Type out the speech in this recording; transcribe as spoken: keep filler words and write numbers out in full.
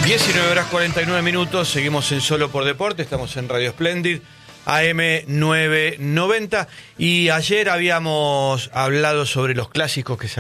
diecinueve horas cuarenta y nueve minutos, seguimos en Solo por Deporte, estamos en Radio Splendid, A M novecientos noventa, y ayer habíamos hablado sobre los clásicos que se